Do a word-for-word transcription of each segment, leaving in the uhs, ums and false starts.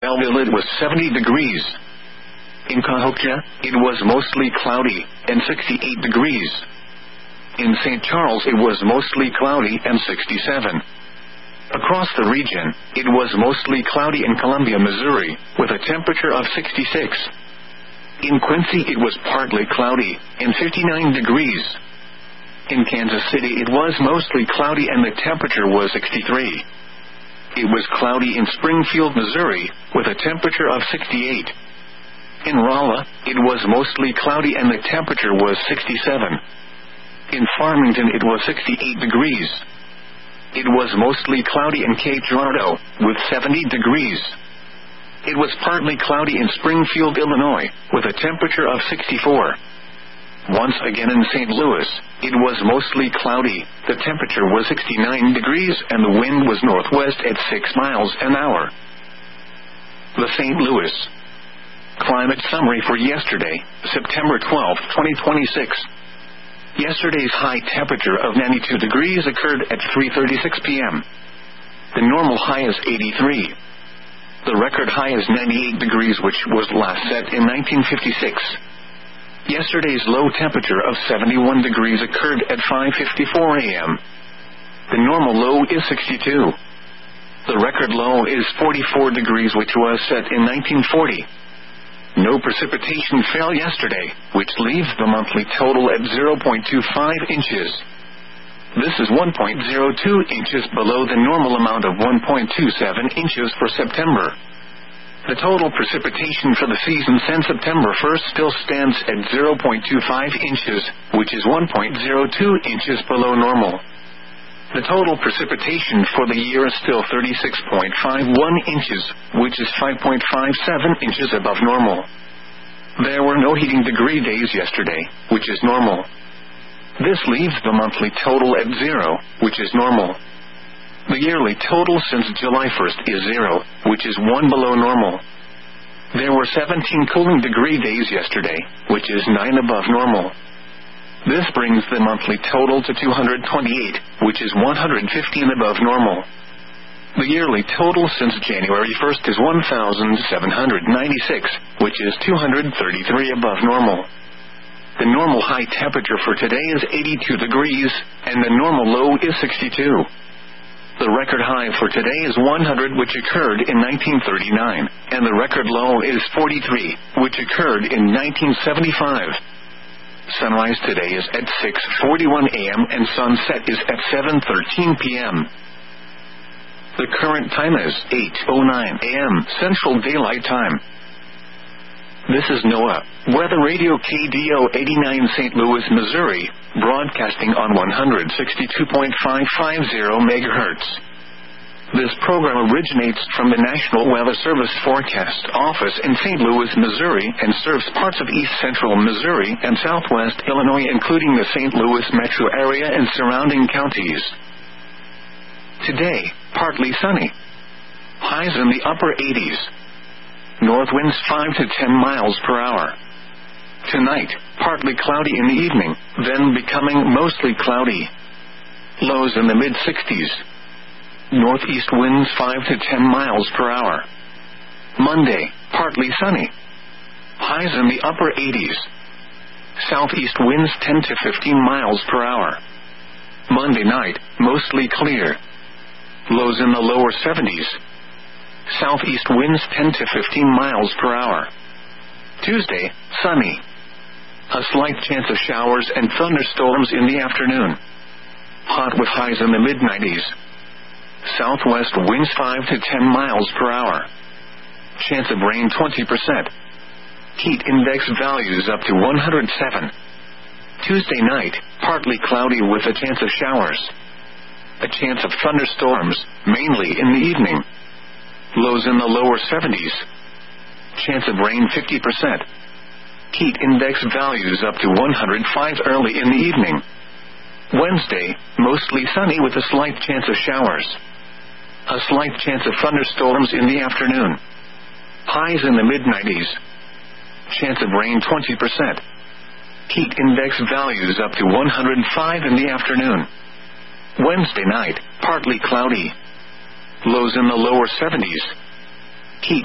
Belleville it was seventy degrees. In Cahokia, it was mostly cloudy, and sixty-eight degrees. In Saint Charles it was mostly cloudy and sixty-seven. Across the region, it was mostly cloudy in Columbia, Missouri, with a temperature of sixty-six. In Quincy it was partly cloudy, and fifty-nine degrees. In Kansas City it was mostly cloudy and the temperature was sixty-three. It was cloudy in Springfield, Missouri, with a temperature of sixty-eight. In Rolla, it was mostly cloudy and the temperature was sixty-seven. In Farmington it was sixty-eight degrees. It was mostly cloudy in Cape Girardeau, with seventy degrees. It was partly cloudy in Springfield, Illinois, with a temperature of sixty-four. Once again in Saint Louis, it was mostly cloudy, the temperature was sixty-nine degrees and the wind was northwest at six miles an hour. The Saint Louis Climate Summary for yesterday, September twelfth, twenty twenty-six. Yesterday's high temperature of ninety-two degrees occurred at three thirty-six p.m. The normal high is eighty-three. The record high is ninety-eight degrees, which was last set in nineteen fifty-six. Yesterday's low temperature of seventy-one degrees occurred at five fifty-four a.m. The normal low is sixty-two. The record low is forty-four degrees, which was set in nineteen forty. No precipitation fell yesterday, which leaves the monthly total at zero point two five inches. This is one point zero two inches below the normal amount of one point two seven inches for September. The total precipitation for the season since September first still stands at zero point two five inches, which is one point zero two inches below normal. The total precipitation for the year is still thirty-six point five one inches, which is five point five seven inches above normal. There were no heating degree days yesterday, which is normal. This leaves the monthly total at zero, which is normal. The yearly total since July first is zero, which is one below normal. There were seventeen cooling degree days yesterday, which is nine above normal. This brings the monthly total to two hundred twenty-eight, which is one hundred fifteen above normal. The yearly total since January first is one thousand seven hundred ninety-six, which is two hundred thirty-three above normal. The normal high temperature for today is eighty-two degrees, and the normal low is sixty-two. The record high for today is one hundred, which occurred in nineteen thirty-nine, and the record low is forty-three, which occurred in nineteen seventy-five. Sunrise today is at six forty-one a.m. and sunset is at seven thirteen p.m. The current time is eight oh nine a.m. Central Daylight Time. This is NOAA Weather Radio K D O eighty-nine Saint Louis, Missouri, broadcasting on one sixty-two point five five zero megahertz. This program originates from the National Weather Service Forecast Office in Saint Louis, Missouri, and serves parts of east central Missouri and southwest Illinois, including the Saint Louis metro area and surrounding counties. Today, partly sunny. Highs in the upper eighties. North winds five to ten miles per hour. Tonight, partly cloudy in the evening, then becoming mostly cloudy. Lows in the mid-sixties. Northeast winds five to ten miles per hour. Monday, partly sunny. Highs in the upper eighties. Southeast winds ten to fifteen miles per hour. Monday night, mostly clear. Lows in the lower seventies. Southeast winds ten to fifteen miles per hour. Tuesday, sunny. A slight chance of showers and thunderstorms in the afternoon. Hot with highs in the mid-nineties. Southwest winds five to ten miles per hour. Chance of rain twenty percent. Heat index values up to one hundred seven. Tuesday night, partly cloudy with a chance of showers. A chance of thunderstorms, mainly in the evening. Lows in the lower seventies. Chance of rain fifty percent. Heat index values up to one hundred five early in the evening. Wednesday, mostly sunny with a slight chance of showers. A slight chance of thunderstorms in the afternoon. Highs in the mid-nineties. Chance of rain twenty percent. Heat index values up to one hundred five in the afternoon. Wednesday night, partly cloudy. Lows in the lower seventies. Heat index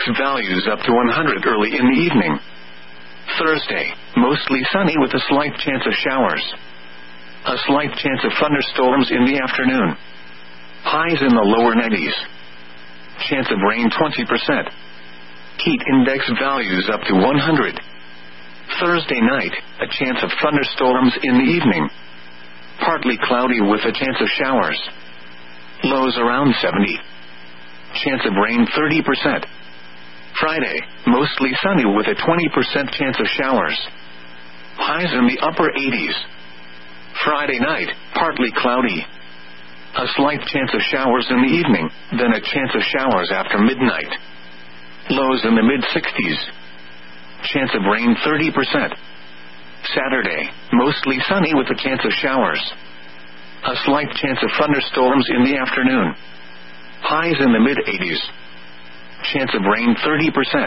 values up to one hundred early in the evening. Thursday, mostly sunny with a slight chance of showers. A slight chance of thunderstorms in the afternoon. Highs in the lower nineties. Chance of rain twenty percent. Heat index values up to one hundred. Thursday night, a chance of thunderstorms in the evening. Partly cloudy with a chance of showers. Lows around seventy. Chance of rain thirty percent. Friday, mostly sunny with a twenty percent chance of showers. Highs in the upper eighties. Friday night, partly cloudy. A slight chance of showers in the evening, then a chance of showers after midnight. Lows in the mid-sixties. Chance of rain thirty percent. Saturday, mostly sunny with a chance of showers. A slight chance of thunderstorms in the afternoon. Highs in the mid-eighties. Chance of rain thirty percent.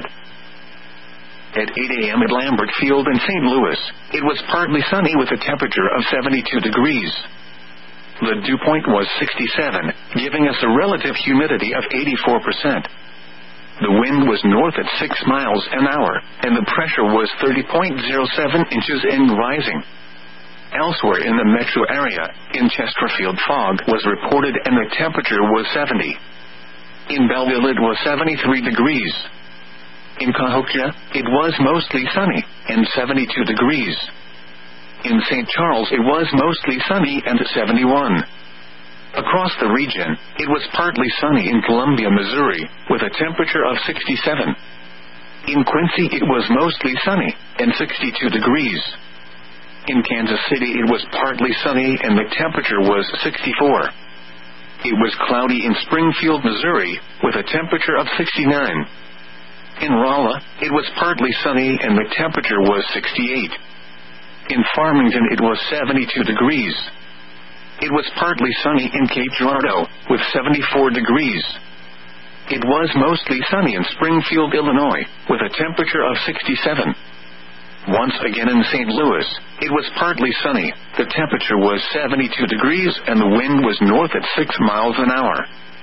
At eight a.m. at Lambert Field in Saint Louis, it was partly sunny with a temperature of seventy-two degrees. The dew point was sixty-seven, giving us a relative humidity of eighty-four percent. The wind was north at six miles an hour, and the pressure was thirty point zero seven inches and rising. Elsewhere in the metro area, in Chesterfield fog was reported and the temperature was seventy. In Belleville it was seventy-three degrees. In Cahokia, it was mostly sunny, and seventy-two degrees. In Saint Charles it was mostly sunny and seventy-one. Across the region, it was partly sunny in Columbia, Missouri, with a temperature of sixty-seven. In Quincy it was mostly sunny, and sixty-two degrees. In Kansas City it was partly sunny and the temperature was sixty-four. It was cloudy in Springfield, Missouri, with a temperature of sixty-nine. In Rolla, it was partly sunny and the temperature was sixty-eight. In Farmington it was seventy-two degrees. It was partly sunny in Cape Girardeau, with seventy-four degrees. It was mostly sunny in Springfield, Illinois, with a temperature of sixty-seven. Once again in Saint Louis, it was partly sunny, the temperature was seventy-two degrees and the wind was north at six miles an hour.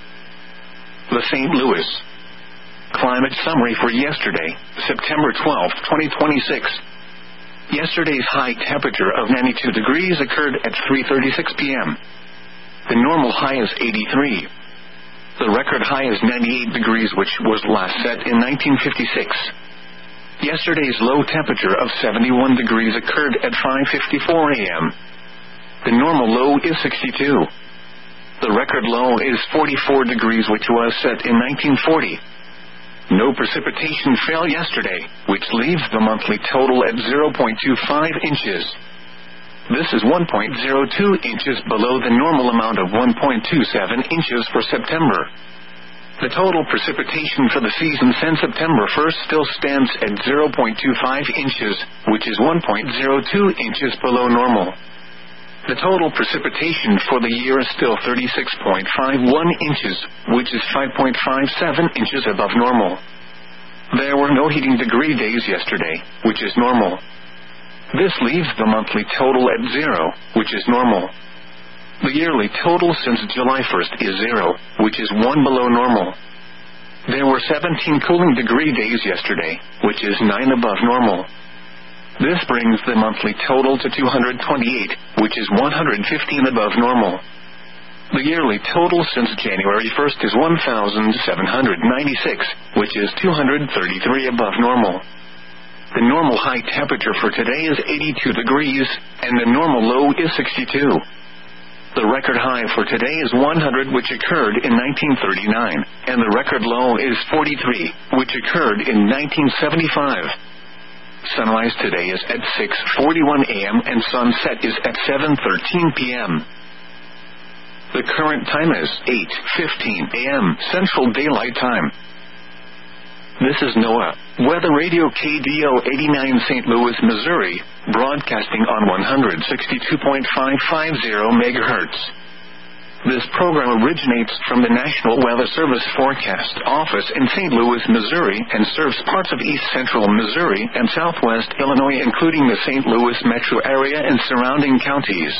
The Saint Louis Climate Summary for yesterday, September twelfth, twenty twenty-six. Yesterday's high temperature of ninety-two degrees occurred at three thirty-six p.m. The normal high is eighty-three. The record high is ninety-eight degrees, which was last set in nineteen fifty-six. Yesterday's low temperature of seventy-one degrees occurred at five fifty-four a.m. The normal low is sixty-two. The record low is forty-four degrees, which was set in nineteen forty. No precipitation fell yesterday, which leaves the monthly total at zero point two five inches. This is one point zero two inches below the normal amount of one point two seven inches for September. The total precipitation for the season since September first still stands at zero point two five inches, which is one point zero two inches below normal. The total precipitation for the year is still thirty-six point five one inches, which is five point five seven inches above normal. There were no heating degree days yesterday, which is normal. This leaves the monthly total at zero, which is normal. The yearly total since July first is zero, which is one below normal. There were seventeen cooling degree days yesterday, which is nine above normal. This brings the monthly total to two hundred twenty-eight, which is one hundred fifteen above normal. The yearly total since January first is one thousand seven hundred ninety-six, which is two hundred thirty-three above normal. The normal high temperature for today is eighty-two degrees, and the normal low is sixty-two. The record high for today is one hundred, which occurred in nineteen thirty-nine, and the record low is forty-three, which occurred in nineteen seventy-five. Sunrise today is at six forty-one a.m. and sunset is at seven thirteen p.m. The current time is eight fifteen a.m. Central Daylight Time. This is NOAA Weather Radio K D O eighty-nine Saint Louis, Missouri, broadcasting on one hundred sixty-two point five five zero megahertz. This program originates from the National Weather Service Forecast Office in Saint Louis, Missouri, and serves parts of east central Missouri and southwest Illinois, including the Saint Louis metro area and surrounding counties.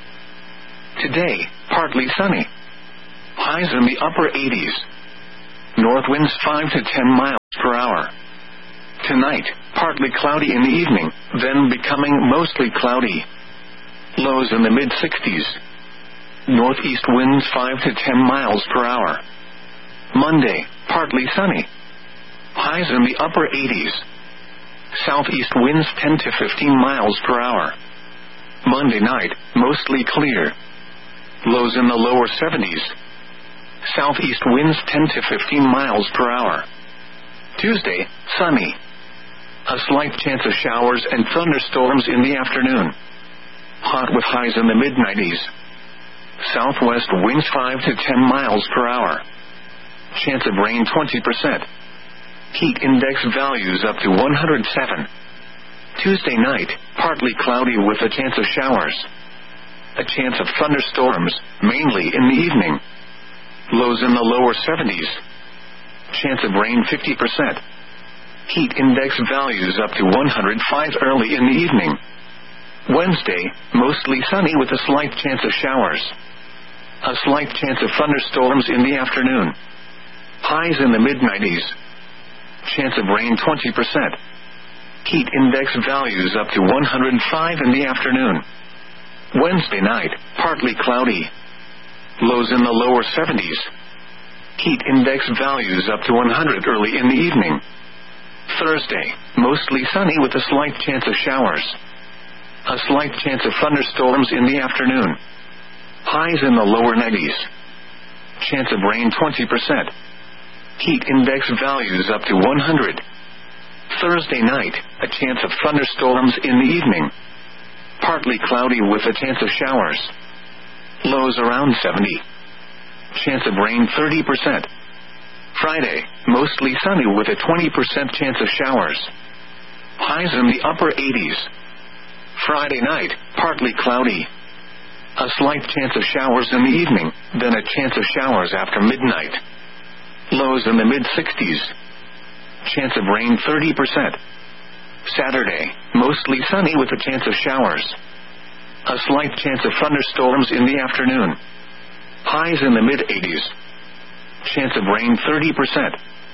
Today, partly sunny. Highs in the upper eighties. north winds five to ten miles per hour. Tonight, partly cloudy in the evening, then becoming mostly cloudy. Lows in the mid-sixties. Northeast winds five to ten miles per hour. Monday, partly sunny. Highs in the upper eighties. Southeast winds ten to fifteen miles per hour. Monday night, mostly clear. Lows in the lower seventies. Southeast winds ten to fifteen miles per hour. Tuesday, sunny. A slight chance of showers and thunderstorms in the afternoon. Hot with highs in the mid-nineties. Southwest winds five to ten miles per hour. Chance of rain twenty percent. Heat index values up to one hundred seven. Tuesday night, partly cloudy with a chance of showers. A chance of thunderstorms, mainly in the evening. Lows in the lower seventies. Chance of rain fifty percent. Heat index values up to one hundred five early in the evening. Wednesday, mostly sunny with a slight chance of showers. A slight chance of thunderstorms in the afternoon. Highs in the mid-nineties. Chance of rain twenty percent. Heat index values up to one hundred five in the afternoon. Wednesday night, partly cloudy. Lows in the lower seventies. Heat index values up to one hundred early in the evening. Thursday, mostly sunny with a slight chance of showers. A slight chance of thunderstorms in the afternoon. Highs in the lower nineties. Chance of rain twenty percent. Heat index values up to one hundred. Thursday night, a chance of thunderstorms in the evening. Partly cloudy with a chance of showers. Lows around seventy. Chance of rain thirty percent. Friday, mostly sunny with a twenty percent chance of showers. Highs in the upper eighties. Friday night, partly cloudy. A slight chance of showers in the evening, then a chance of showers after midnight. Lows in the mid-sixties. Chance of rain thirty percent. Saturday, mostly sunny with a chance of showers. A slight chance of thunderstorms in the afternoon. Highs in the mid-eighties. Chance of rain thirty percent.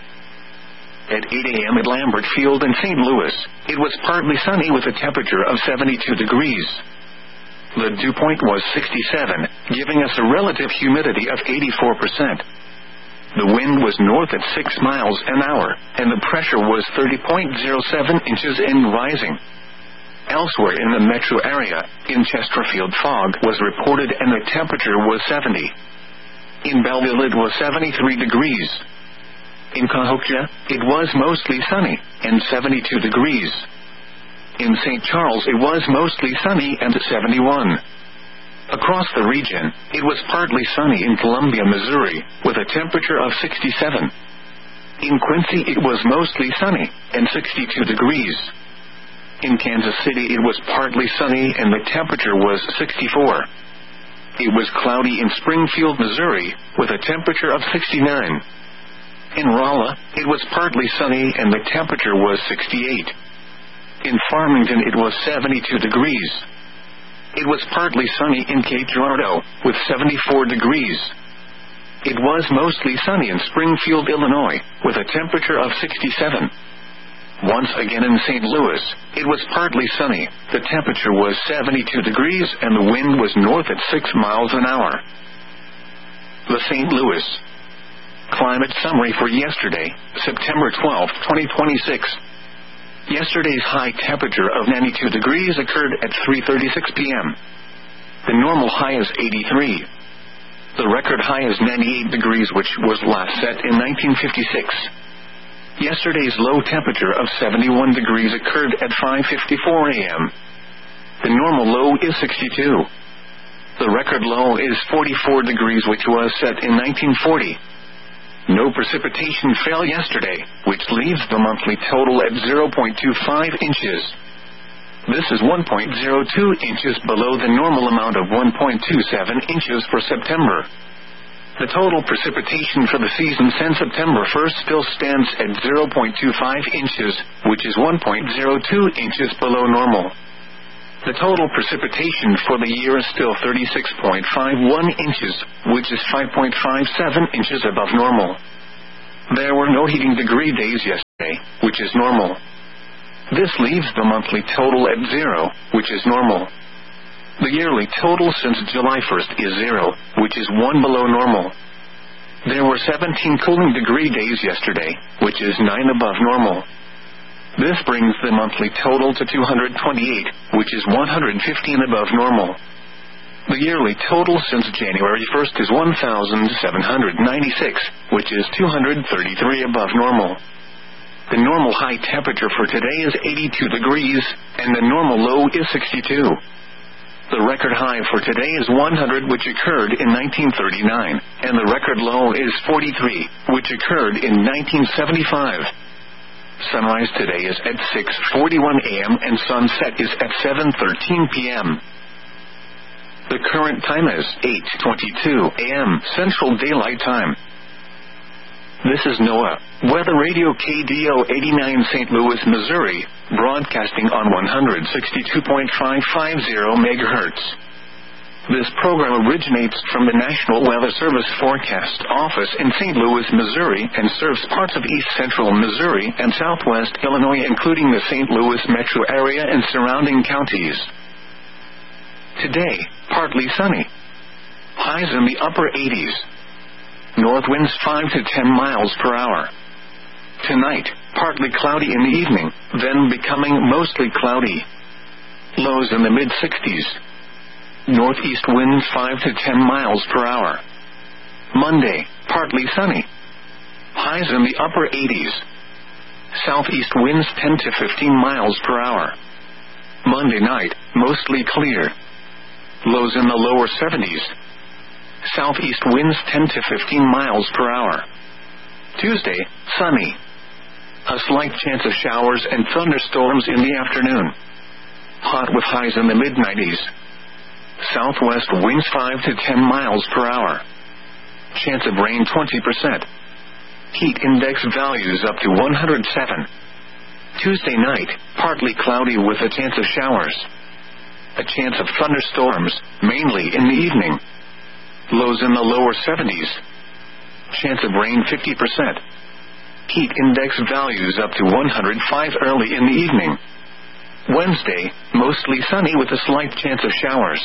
At eight a.m. at Lambert Field in Saint Louis, it was partly sunny with a temperature of seventy-two degrees. The dew point was sixty-seven, giving us a relative humidity of eighty-four percent. The wind was north at six miles an hour, and the pressure was thirty point zero seven inches and rising. Elsewhere in the metro area, in Chesterfield fog was reported and the temperature was seventy. In Belleville it was seventy-three degrees. In Cahokia, it was mostly sunny, and seventy-two degrees. In Saint Charles it was mostly sunny and seventy-one. Across the region, it was partly sunny in Columbia, Missouri, with a temperature of sixty-seven. In Quincy it was mostly sunny, and sixty-two degrees. In Kansas City it was partly sunny and the temperature was sixty-four. It was cloudy in Springfield, Missouri, with a temperature of sixty-nine. In Rolla, it was partly sunny and the temperature was sixty-eight. In Farmington it was seventy-two degrees. It was partly sunny in Cape Girardeau, with seventy-four degrees. It was mostly sunny in Springfield, Illinois, with a temperature of sixty-seven. Once again in Saint Louis, it was partly sunny, the temperature was seventy-two degrees and the wind was north at six miles an hour. The Saint Louis Climate Summary for yesterday, September twelfth, twenty twenty-six. Yesterday's high temperature of ninety-two degrees occurred at three thirty-six p.m. The normal high is eighty-three. The record high is ninety-eight degrees, which was last set in nineteen fifty-six. Yesterday's low temperature of seventy-one degrees occurred at five fifty-four a.m. The normal low is sixty-two. The record low is forty-four degrees, which was set in nineteen forty. No precipitation fell yesterday, which leaves the monthly total at zero point two five inches. This is one point zero two inches below the normal amount of one point two seven inches for September. The total precipitation for the season since September first still stands at zero point two five inches, which is one point zero two inches below normal. The total precipitation for the year is still thirty-six point five one inches, which is five point five seven inches above normal. There were no heating degree days yesterday, which is normal. This leaves the monthly total at zero, which is normal. The yearly total since July first is zero, which is one below normal. There were seventeen cooling degree days yesterday, which is nine above normal. This brings the monthly total to two hundred twenty-eight, which is one hundred fifteen above normal. The yearly total since January first is one thousand seven hundred ninety-six, which is two hundred thirty-three above normal. The normal high temperature for today is eighty-two degrees, and the normal low is sixty-two. The record high for today is one hundred, which occurred in nineteen thirty-nine, and the record low is forty-three, which occurred in nineteen seventy-five. Sunrise today is at six forty-one a.m. and sunset is at seven thirteen p.m. The current time is eight twenty-two a.m. Central Daylight Time. This is NOAA Weather Radio K D O eighty-nine Saint Louis, Missouri, broadcasting on one sixty-two point five five zero megahertz. This program originates from the National Weather Service Forecast Office in Saint Louis, Missouri, and serves parts of east central Missouri and southwest Illinois, including the Saint Louis metro area and surrounding counties. Today, partly sunny. Highs in the upper eighties. North winds five to ten miles per hour. Tonight, partly cloudy in the evening, then becoming mostly cloudy. Lows in the mid-sixties. Northeast winds five to ten miles per hour. Monday, partly sunny. Highs in the upper eighties. Southeast winds ten to fifteen miles per hour. Monday night, mostly clear. Lows in the lower seventies. Southeast winds ten to fifteen miles per hour. Tuesday, sunny. A slight chance of showers and thunderstorms in the afternoon. Hot with highs in the mid-nineties. Southwest winds five to ten miles per hour. Chance of rain twenty percent. Heat index values up to one hundred seven. Tuesday night, partly cloudy with a chance of showers. A chance of thunderstorms, mainly in the evening. Lows in the lower seventies. Chance of rain fifty percent. Heat index values up to one hundred five early in the evening. Wednesday, mostly sunny with a slight chance of showers.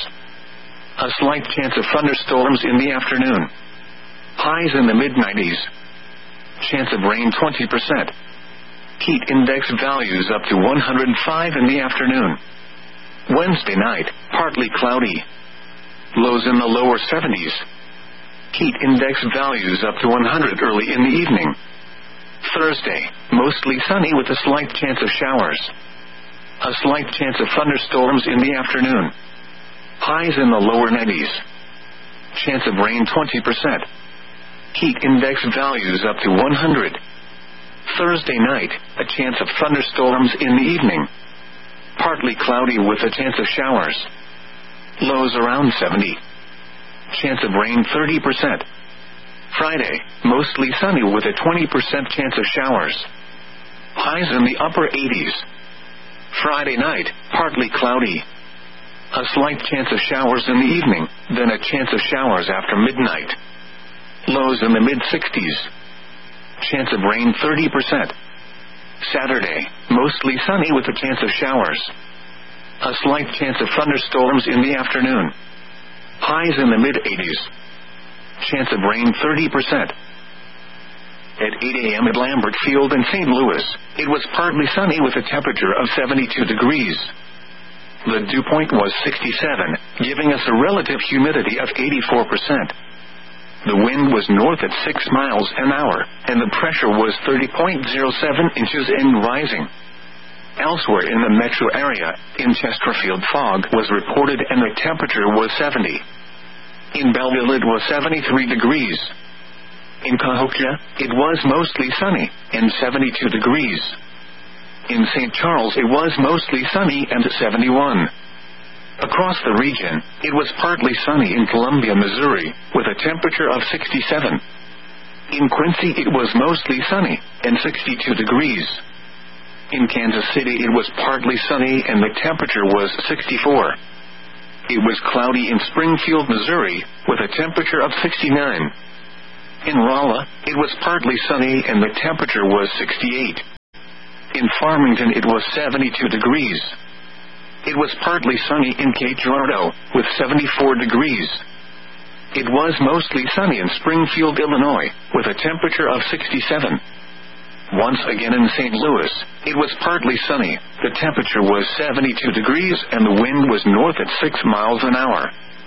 A slight chance of thunderstorms in the afternoon. Highs in the mid-nineties. Chance of rain twenty percent. Heat index values up to one hundred five in the afternoon. Wednesday night, partly cloudy. Lows in the lower seventies. Heat index values up to one hundred early in the evening. Thursday, mostly sunny with a slight chance of showers. A slight chance of thunderstorms in the afternoon. Highs in the lower nineties. Chance of rain twenty percent. Heat index values up to one hundred. Thursday night, a chance of thunderstorms in the evening. Partly cloudy with a chance of showers. Lows around seventy. Chance of rain thirty percent. Friday, mostly sunny with a twenty percent chance of showers. Highs in the upper eighties. Friday night, partly cloudy. A slight chance of showers in the evening, then a chance of showers after midnight. Lows in the mid-sixties. Chance of rain thirty percent. Saturday, mostly sunny with a chance of showers. A slight chance of thunderstorms in the afternoon. Highs in the mid-eighties. Chance of rain thirty percent. At eight a.m. at Lambert Field in Saint Louis, it was partly sunny with a temperature of seventy-two degrees. The dew point was sixty-seven, giving us a relative humidity of eighty-four percent. The wind was north at six miles an hour, and the pressure was thirty point zero seven inches and rising. Elsewhere in the metro area, in Chesterfield, fog was reported and the temperature was seventy. In Belleville it was seventy-three degrees. In Cahokia, it was mostly sunny, and seventy-two degrees. In Saint Charles it was mostly sunny and seventy-one. Across the region, it was partly sunny in Columbia, Missouri, with a temperature of sixty-seven. In Quincy it was mostly sunny, and sixty-two degrees. In Kansas City it was partly sunny and the temperature was sixty-four. It was cloudy in Springfield, Missouri, with a temperature of sixty-nine. In Rolla, it was partly sunny and the temperature was sixty-eight. In Farmington it was seventy-two degrees. It was partly sunny in Cape Girardeau, with seventy-four degrees. It was mostly sunny in Springfield, Illinois, with a temperature of sixty-seven. Once again in Saint Louis, it was partly sunny, the temperature was seventy-two degrees and the wind was north at six miles an hour.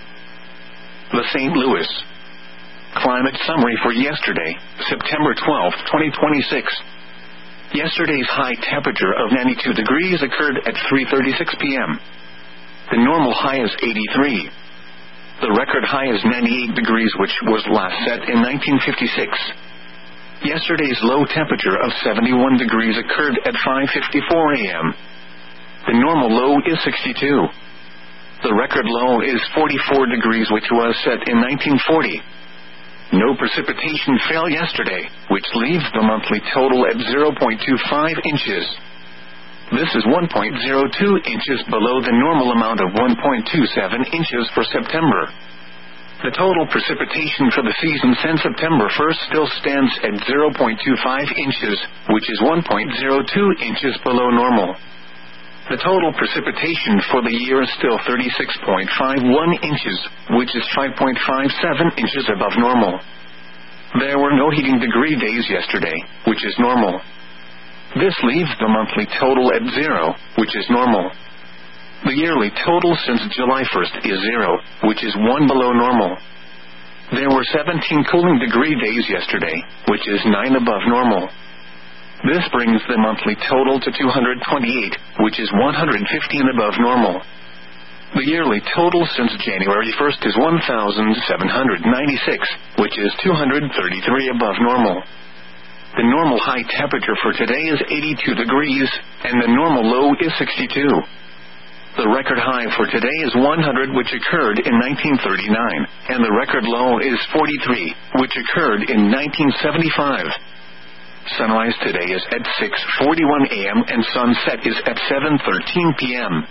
The Saint Louis Climate Summary for yesterday, September twelfth, twenty twenty-six. Yesterday's high temperature of ninety-two degrees occurred at three thirty-six p.m. The normal high is eighty-three. The record high is ninety-eight degrees, which was last set in nineteen fifty-six. Yesterday's low temperature of seventy-one degrees occurred at five fifty-four a.m. The normal low is sixty-two. The record low is forty-four degrees, which was set in nineteen forty. No precipitation fell yesterday, which leaves the monthly total at zero point two five inches. This is one point zero two inches below the normal amount of one point two seven inches for September. The total precipitation for the season since September first still stands at zero point two five inches, which is one point zero two inches below normal. The total precipitation for the year is still thirty-six point five one inches, which is five point five seven inches above normal. There were no heating degree days yesterday, which is normal. This leaves the monthly total at zero, which is normal. The yearly total since July first is zero, which is one below normal. There were seventeen cooling degree days yesterday, which is nine above normal. This brings the monthly total to two hundred twenty-eight, which is one hundred fifteen above normal. The yearly total since January first is one thousand seven hundred ninety-six, which is two hundred thirty-three above normal. The normal high temperature for today is eighty-two degrees, and the normal low is sixty-two. The record high for today is one hundred, which occurred in nineteen thirty-nine, and the record low is forty-three, which occurred in nineteen seventy-five. Sunrise today is at six forty-one a.m. and sunset is at seven thirteen p.m.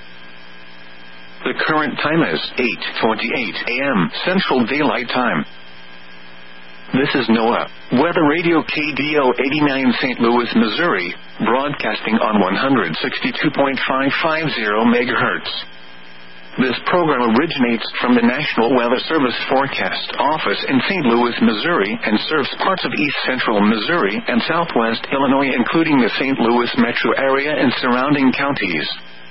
The current time is eight twenty-eight a.m. Central Daylight Time. This is NOAA Weather Radio K D O eighty-nine Saint Louis, Missouri, broadcasting on one hundred sixty-two point five five zero megahertz. This program originates from the National Weather Service Forecast Office in Saint Louis, Missouri, and serves parts of east central Missouri and southwest Illinois, including the Saint Louis metro area and surrounding counties.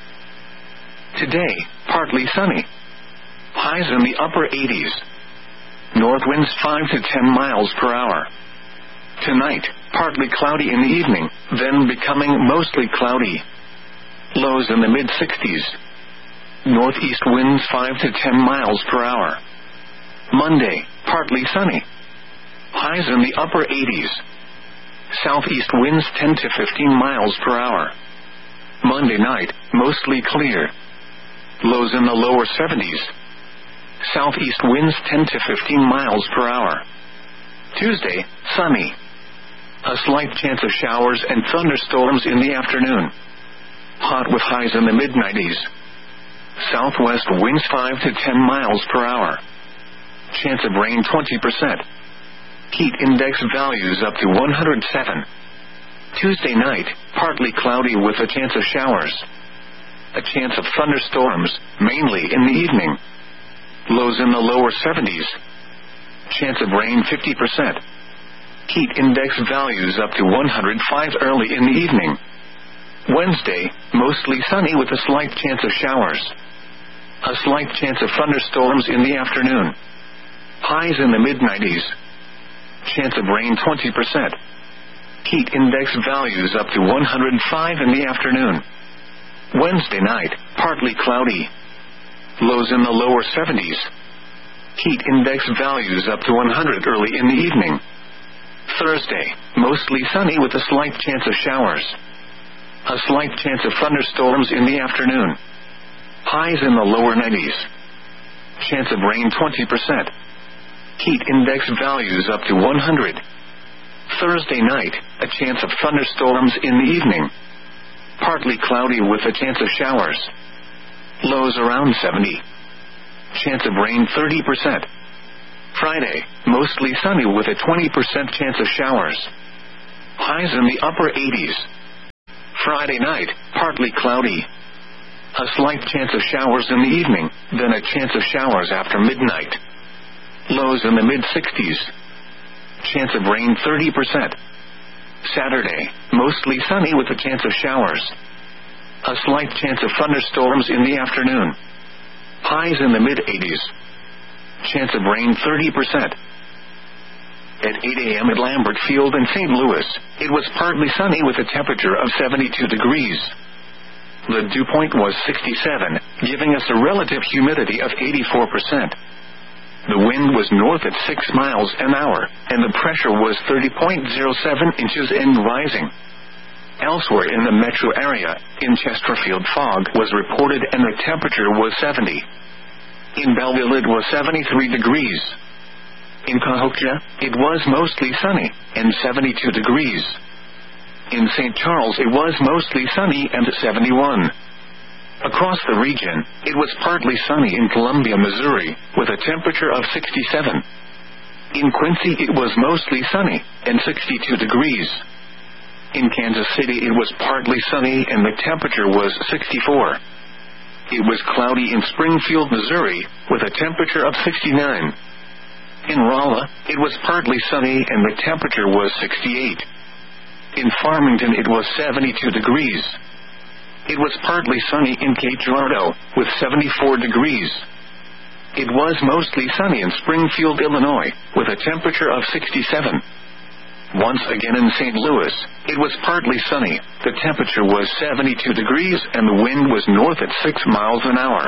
Today, partly sunny. Highs in the upper eighties. North winds five to ten miles per hour. Tonight, partly cloudy in the evening, then becoming mostly cloudy. Lows in the mid-sixties. Northeast winds five to ten miles per hour. Monday, partly sunny. Highs in the upper eighties. Southeast winds ten to fifteen miles per hour. Monday night, mostly clear. Lows in the lower seventies. Southeast winds ten to fifteen miles per hour. Tuesday, sunny. A slight chance of showers and thunderstorms in the afternoon. Hot with highs in the mid-nineties. Southwest winds five to ten miles per hour. Chance of rain twenty percent. Heat index values up to one hundred seven. Tuesday night, partly cloudy with a chance of showers. A chance of thunderstorms, mainly in the evening. Lows in the lower seventies. Chance of rain fifty percent. Heat index values up to one hundred five early in the evening. Wednesday, mostly sunny with a slight chance of showers. A slight chance of thunderstorms in the afternoon. Highs in the mid-nineties. Chance of rain twenty percent. Heat index values up to one hundred five in the afternoon. Wednesday night, partly cloudy. Lows in the lower seventies. Heat index values up to one hundred early in the evening. Thursday, mostly sunny with a slight chance of showers. A slight chance of thunderstorms in the afternoon. Highs in the lower nineties. Chance of rain twenty percent. Heat index values up to one hundred. Thursday night, a chance of thunderstorms in the evening. Partly cloudy with a chance of showers. Lows around seventy. Chance of rain thirty percent. Friday, mostly sunny with a twenty percent chance of showers. Highs in the upper eighties. Friday night, partly cloudy. A slight chance of showers in the evening, then a chance of showers after midnight. Lows in the mid-sixties. Chance of rain thirty percent. Saturday, mostly sunny with a chance of showers. A slight chance of thunderstorms in the afternoon. Highs in the mid-eighties. Chance of rain thirty percent. At eight a.m. at Lambert Field in Saint Louis, it was partly sunny with a temperature of seventy-two degrees. The dew point was sixty-seven, giving us a relative humidity of eighty-four percent. The wind was north at six miles an hour, and the pressure was thirty point zero seven inches and rising. Elsewhere in the metro area, in Chesterfield fog was reported and the temperature was seventy. In Belleville it was seventy-three degrees. In Cahokia, it was mostly sunny, and seventy-two degrees. In Saint Charles it was mostly sunny and seventy-one. Across the region, it was partly sunny in Columbia, Missouri, with a temperature of sixty-seven. In Quincy it was mostly sunny, and sixty-two degrees. In Kansas City it was partly sunny and the temperature was sixty-four. It was cloudy in Springfield, Missouri, with a temperature of sixty-nine. In Rolla, it was partly sunny and the temperature was sixty-eight. In Farmington it was seventy-two degrees. It was partly sunny in Cape Girardeau, with seventy-four degrees. It was mostly sunny in Springfield, Illinois, with a temperature of sixty-seven. Once again in Saint Louis, it was partly sunny, the temperature was seventy-two degrees and the wind was north at six miles an hour.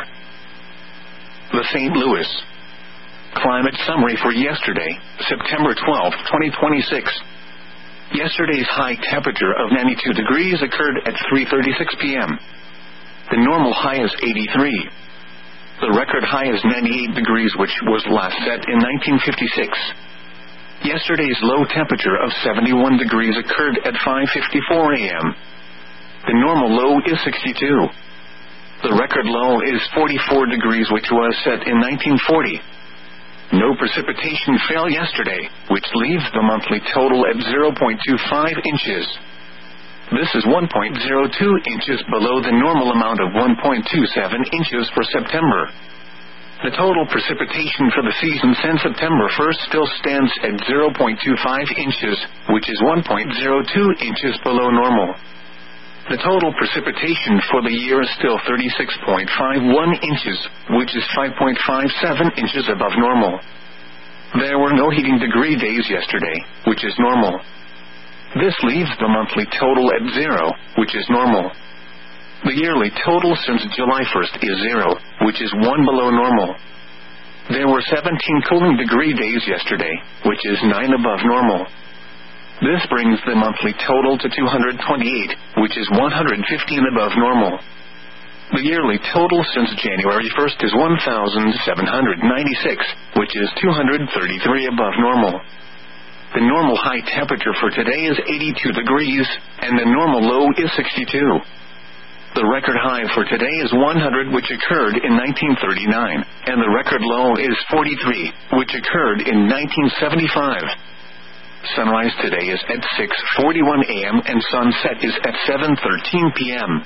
The Saint Louis Climate Summary for yesterday, September twelfth, twenty twenty-six. Yesterday's high temperature of ninety-two degrees occurred at three thirty-six p.m. The normal high is eighty-three. The record high is ninety-eight degrees, which was last set in nineteen fifty-six. Yesterday's low temperature of seventy-one degrees occurred at five fifty-four a.m. The normal low is sixty-two. The record low is forty-four degrees, which was set in nineteen forty. No precipitation fell yesterday, which leaves the monthly total at zero point two five inches. This is one point zero two inches below the normal amount of one point two seven inches for September. The total precipitation for the season since September first still stands at zero point two five inches, which is one point zero two inches below normal. The total precipitation for the year is still thirty-six point five one inches, which is five point five seven inches above normal. There were no heating degree days yesterday, which is normal. This leaves the monthly total at zero, which is normal. The yearly total since July first is zero, which is one below normal. There were seventeen cooling degree days yesterday, which is nine above normal. This brings the monthly total to two hundred twenty-eight, which is one hundred fifteen above normal. The yearly total since January first is one thousand seven hundred ninety-six, which is two hundred thirty-three above normal. The normal high temperature for today is eighty-two degrees, and the normal low is sixty-two. The record high for today is one hundred, which occurred in nineteen thirty-nine, and the record low is forty-three, which occurred in nineteen seventy-five. Sunrise today is at six forty-one a.m. and sunset is at seven thirteen p.m.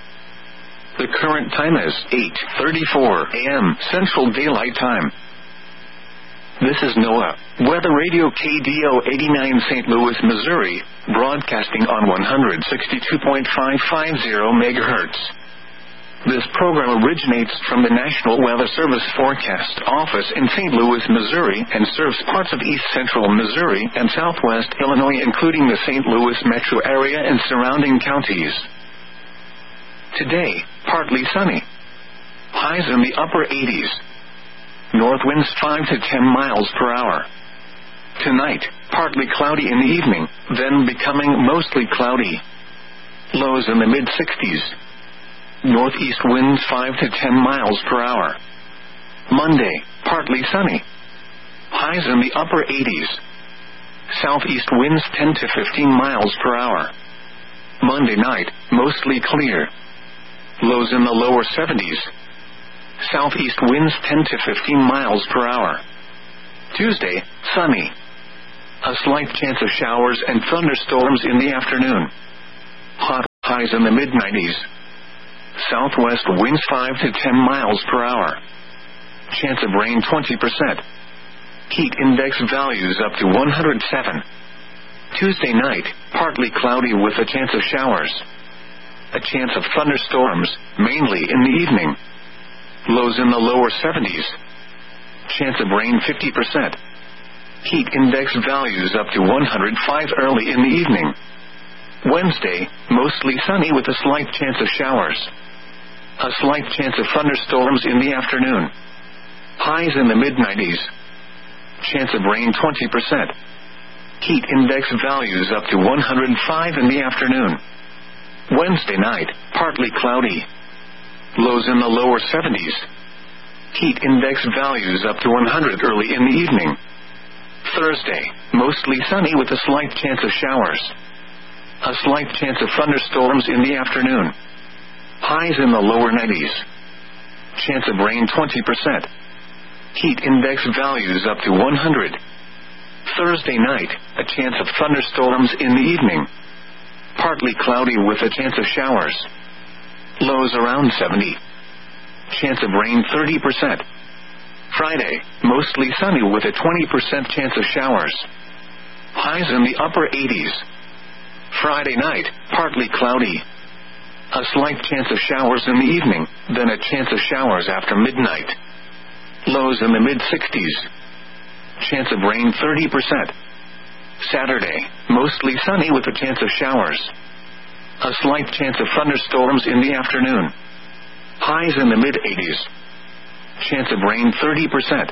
The current time is eight thirty-four a.m. Central Daylight Time. This is NOAA Weather Radio K D O eighty-nine Saint Louis, Missouri, broadcasting on one sixty-two point five five zero megahertz. This program originates from the National Weather Service Forecast Office in Saint Louis, Missouri, and serves parts of east central Missouri and southwest Illinois, including the Saint Louis metro area and surrounding counties. Today, partly sunny. Highs in the upper eighties. North winds five to ten miles per hour. Tonight, partly cloudy in the evening, then becoming mostly cloudy. Lows in the mid-sixties. Northeast winds five to ten miles per hour. Monday, partly sunny. Highs in the upper eighties. Southeast winds ten to fifteen miles per hour. Monday night, mostly clear. Lows in the lower seventies. Southeast winds ten to fifteen miles per hour. Tuesday, sunny. A slight chance of showers and thunderstorms in the afternoon. Hot, highs in the mid nineties. Southwest winds five to ten miles per hour. Chance of rain twenty percent. Heat index values up to one hundred seven. Tuesday night, partly cloudy with a chance of showers. A chance of thunderstorms, mainly in the evening. Lows in the lower seventies. Chance of rain fifty percent. Heat index values up to one hundred five early in the evening. Wednesday, mostly sunny with a slight chance of showers. A slight chance of thunderstorms in the afternoon. Highs in the mid nineties. Chance of rain twenty percent. Heat index values up to one hundred five in the afternoon. Wednesday night, partly cloudy. Lows in the lower seventies. Heat index values up to one hundred early in the evening. Thursday, mostly sunny with a slight chance of showers. A slight chance of thunderstorms in the afternoon. Highs in the lower nineties. Chance of rain twenty percent. Heat index values up to one hundred. Thursday night, a chance of thunderstorms in the evening. Partly cloudy with a chance of showers. Lows around seventy. Chance of rain thirty percent. Friday, mostly sunny with a twenty percent chance of showers. Highs in the upper eighties. Friday night, partly cloudy. A slight chance of showers in the evening, then a chance of showers after midnight. Lows in the mid sixties. Chance of rain thirty percent. Saturday, mostly sunny with a chance of showers. A slight chance of thunderstorms in the afternoon. Highs in the mid eighties. Chance of rain thirty percent.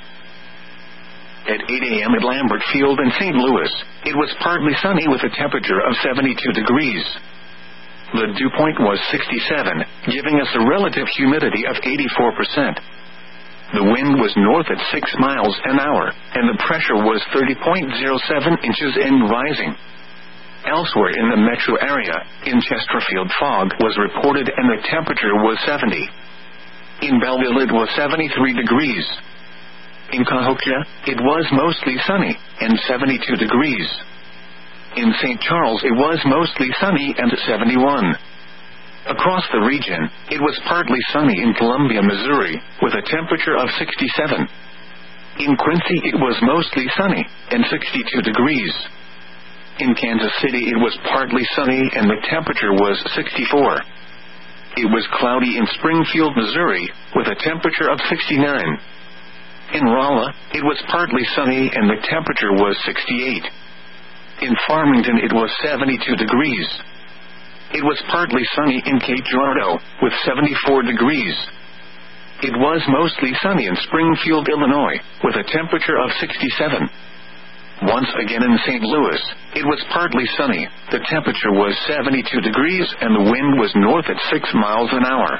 At eight a.m. at Lambert Field in Saint Louis, it was partly sunny with a temperature of seventy-two degrees. The dew point was sixty-seven, giving us a relative humidity of eighty-four percent. The wind was north at six miles an hour, and the pressure was thirty point zero seven inches and rising. Elsewhere in the metro area, in Chesterfield fog was reported and the temperature was seventy. In Belleville it was seventy-three degrees. In Cahokia, it was mostly sunny, and seventy-two degrees. In Saint Charles it was mostly sunny and seventy-one. Across the region, it was partly sunny in Columbia, Missouri, with a temperature of sixty-seven. In Quincy it was mostly sunny, and sixty-two degrees. In Kansas City it was partly sunny and the temperature was sixty-four. It was cloudy in Springfield, Missouri, with a temperature of sixty-nine. In Rolla, it was partly sunny and the temperature was sixty-eight. In Farmington it was seventy-two degrees. It was partly sunny in Cape Girardeau, with seventy-four degrees. It was mostly sunny in Springfield, Illinois, with a temperature of sixty-seven. Once again in Saint Louis, it was partly sunny, the temperature was seventy-two degrees and the wind was north at six miles an hour.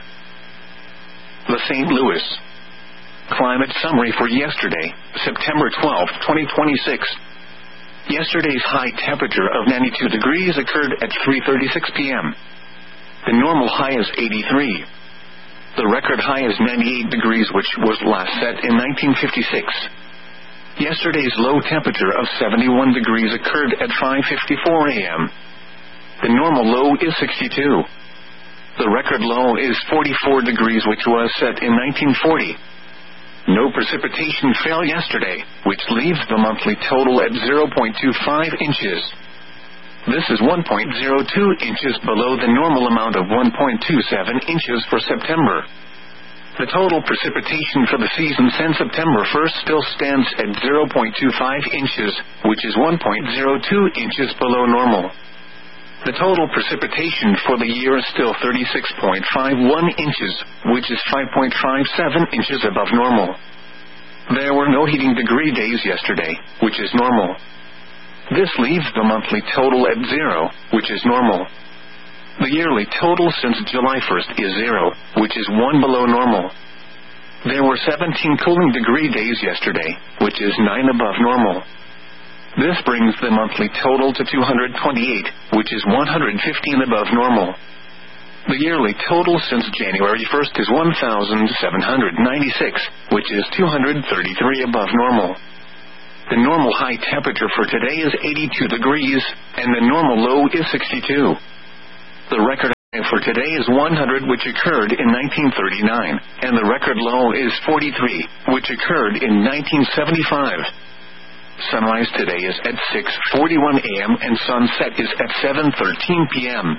The Saint Louis Climate Summary for yesterday, September twelfth, twenty twenty-six. Yesterday's high temperature of ninety-two degrees occurred at three thirty-six p.m. The normal high is eighty-three. The record high is ninety-eight degrees, which was last set in nineteen fifty-six. Yesterday's low temperature of seventy-one degrees occurred at five fifty-four a.m. The normal low is sixty-two. The record low is forty-four degrees, which was set in nineteen forty. No precipitation fell yesterday, which leaves the monthly total at zero point two five inches. This is one point zero two inches below the normal amount of one point two seven inches for September. The total precipitation for the season since September first still stands at zero point two five inches, which is one point zero two inches below normal. The total precipitation for the year is still thirty-six point five one inches, which is five point five seven inches above normal. There were no heating degree days yesterday, which is normal. This leaves the monthly total at zero, which is normal. The yearly total since July first is zero, which is one below normal. There were seventeen cooling degree days yesterday, which is nine above normal. This brings the monthly total to two hundred twenty-eight, which is one hundred fifteen above normal. The yearly total since January first is one thousand seven hundred ninety-six, which is two hundred thirty-three above normal. The normal high temperature for today is eighty-two degrees, and the normal low is sixty-two. The record high for today is one hundred, which occurred in nineteen thirty-nine, and the record low is forty-three, which occurred in nineteen seventy-five. Sunrise today is at six forty-one a m and sunset is at seven thirteen p m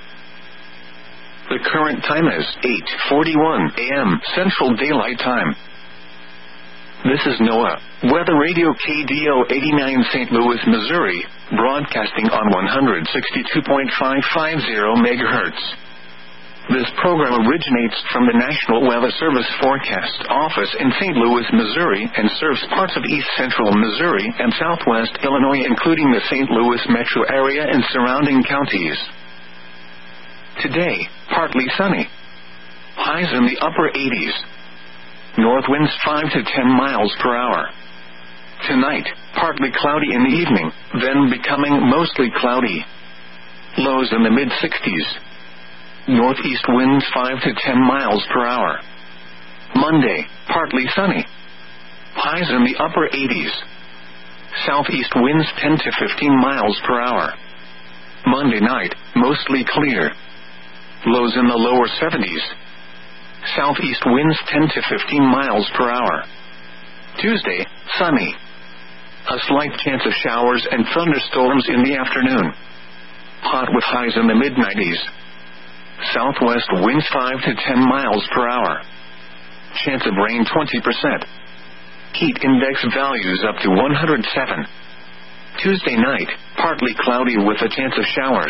The current time is eight forty-one a m Central Daylight Time. This is NOAA Weather Radio K D O eighty-nine Saint Louis, Missouri, broadcasting on one sixty-two point five five zero megahertz. This program originates from the National Weather Service Forecast Office in Saint Louis, Missouri, and serves parts of east central Missouri and southwest Illinois, including the Saint Louis metro area and surrounding counties. Today, partly sunny. Highs in the upper eighties. North winds five to ten miles per hour. Tonight, partly cloudy in the evening, then becoming mostly cloudy. Lows in the mid-sixties. Northeast winds five to ten miles per hour. Monday, partly sunny. Highs in the upper eighties. Southeast winds ten to fifteen miles per hour. Monday night, mostly clear. Lows in the lower seventies. Southeast winds ten to fifteen miles per hour. Tuesday, sunny. A slight chance of showers and thunderstorms in the afternoon. Hot with highs in the mid-nineties. Southwest winds five to ten miles per hour. Chance of rain twenty percent. Heat index values up to one hundred seven. Tuesday night, partly cloudy with a chance of showers.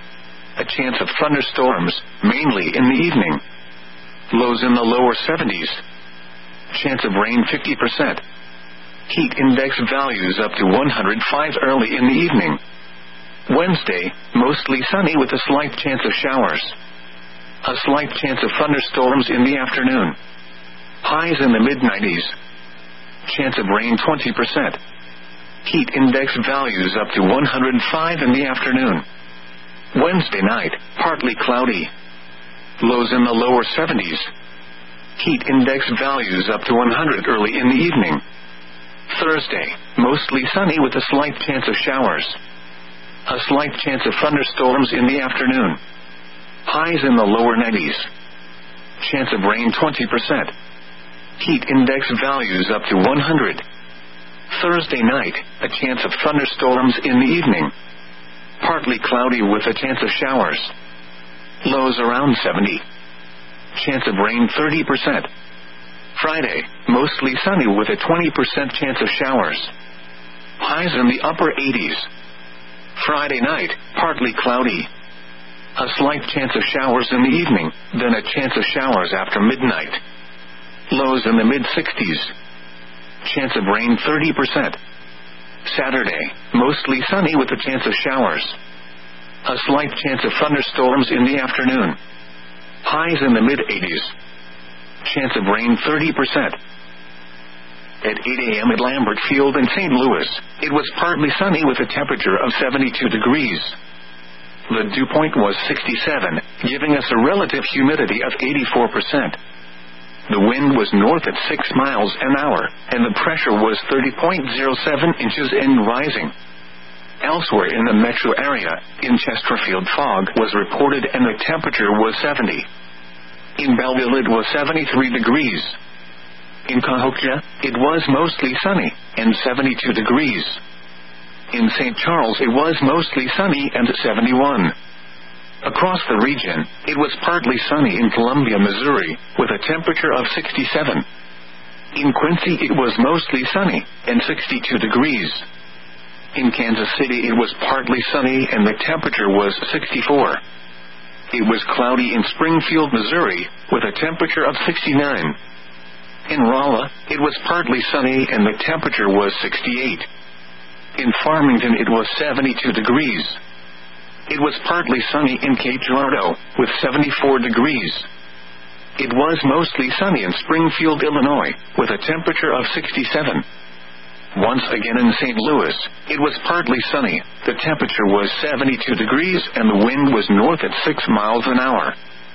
A chance of thunderstorms, mainly in the evening. Lows in the lower seventies. Chance of rain fifty percent. Heat index values up to one hundred five early in the evening. Wednesday, mostly sunny with a slight chance of showers. A slight chance of thunderstorms in the afternoon. Highs in the mid-nineties. Chance of rain twenty percent. Heat index values up to one hundred five in the afternoon. Wednesday night, partly cloudy. Lows in the lower seventies. Heat index values up to one hundred early in the evening. Thursday, mostly sunny with a slight chance of showers. A slight chance of thunderstorms in the afternoon. Highs in the lower nineties. Chance of rain twenty percent. Heat index values up to one hundred. Thursday night, a chance of thunderstorms in the evening. Partly cloudy with a chance of showers. Lows around seventy. Chance of rain thirty percent. Friday, mostly sunny with a twenty percent chance of showers. Highs in the upper eighties. Friday night, partly cloudy. A slight chance of showers in the evening, then a chance of showers after midnight. Lows in the mid-sixties. Chance of rain thirty percent. Saturday, mostly sunny with a chance of showers. A slight chance of thunderstorms in the afternoon. Highs in the mid-eighties. Chance of rain thirty percent. At eight a m at Lambert Field in Saint Louis, it was partly sunny with a temperature of seventy-two degrees. The dew point was sixty-seven, giving us a relative humidity of eighty-four percent. The wind was north at six miles an hour, and the pressure was thirty point zero seven inches and rising. Elsewhere in the metro area, in Chesterfield, fog was reported and the temperature was seventy. In Belleville it was seventy-three degrees. In Cahokia, it was mostly sunny, and seventy-two degrees. In Saint Charles it was mostly sunny and seventy-one. Across the region, it was partly sunny in Columbia, Missouri, with a temperature of sixty-seven. In Quincy it was mostly sunny, and sixty-two degrees. In Kansas City it was partly sunny and the temperature was sixty-four. It was cloudy in Springfield, Missouri, with a temperature of sixty-nine. In Rolla, it was partly sunny and the temperature was sixty-eight. In Farmington it was seventy-two degrees. It was partly sunny in Cape Girardeau, with seventy-four degrees. It was mostly sunny in Springfield, Illinois, with a temperature of sixty-seven. Once again in Saint Louis, it was partly sunny, the temperature was seventy-two degrees and the wind was north at six miles an hour.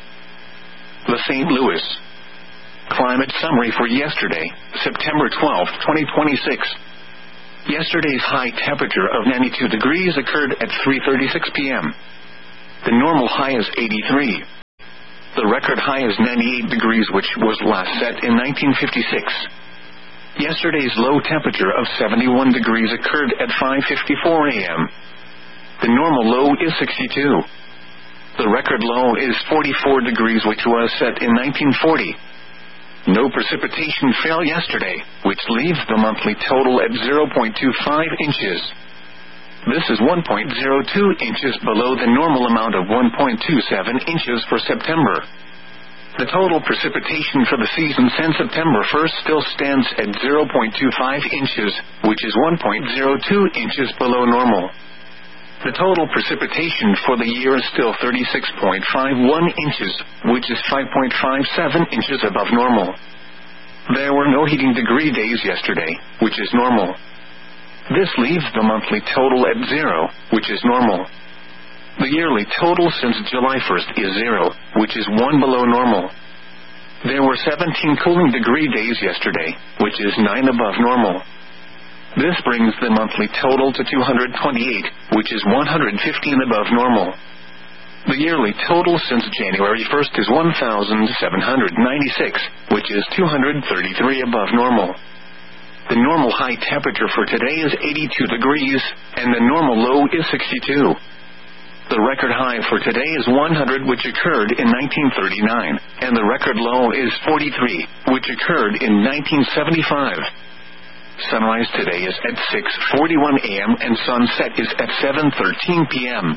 The Saint Louis Climate Summary for yesterday, September twelfth, twenty twenty-six. Yesterday's high temperature of ninety-two degrees occurred at three thirty-six p.m. The normal high is eighty-three. The record high is ninety-eight degrees, which was last set in nineteen fifty-six. Yesterday's low temperature of seventy-one degrees occurred at five fifty-four a.m. The normal low is sixty-two. The record low is forty-four degrees, which was set in nineteen forty. No precipitation fell yesterday, which leaves the monthly total at zero point two five inches. This is one point zero two inches below the normal amount of one point two seven inches for September. The total precipitation for the season since September first still stands at zero point two five inches, which is one point zero two inches below normal. The total precipitation for the year is still thirty-six point five one inches, which is five point five seven inches above normal. There were no heating degree days yesterday, which is normal. This leaves the monthly total at zero, which is normal. The yearly total since July first is zero, which is one below normal. There were seventeen cooling degree days yesterday, which is nine above normal. This brings the monthly total to two hundred twenty-eight, which is one hundred fifteen above normal. The yearly total since January first is one thousand seven hundred ninety-six, which is two hundred thirty-three above normal. The normal high temperature for today is eighty-two degrees, and the normal low is sixty-two. The record high for today is one hundred, which occurred in nineteen thirty-nine, and the record low is forty-three, which occurred in nineteen seventy-five. Sunrise today is at six forty-one a.m. and sunset is at seven thirteen p.m.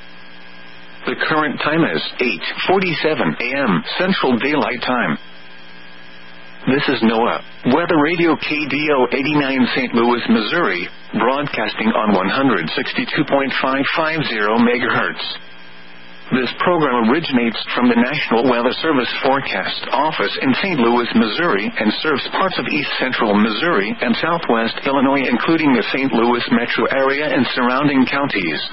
The current time is eight forty-seven a.m. Central Daylight Time. This is NOAA Weather Radio K D O eighty-nine Saint Louis, Missouri, broadcasting on one sixty-two point five five zero megahertz. This program originates from the National Weather Service Forecast Office in Saint Louis, Missouri, and serves parts of east central Missouri and southwest Illinois, including the Saint Louis metro area and surrounding counties.